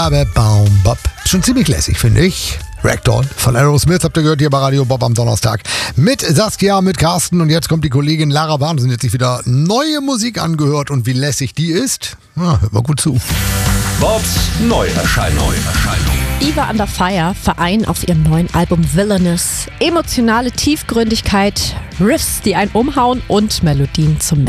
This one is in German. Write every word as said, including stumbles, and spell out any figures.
Aber Baum Bob. Schon ziemlich lässig, finde ich. Ragdoll von Aerosmith habt ihr gehört hier bei Radio Bob am Donnerstag. Mit Saskia, mit Carsten und jetzt kommt die Kollegin Lara Wahnsinn. Jetzt sich wieder neue Musik angehört und wie lässig die ist. Ja, hört mal gut zu. Bobs Neuerscheinung. Eva Under Fire vereinen auf ihrem neuen Album Villainous emotionale Tiefgründigkeit, Riffs, die einen umhauen und Melodien zum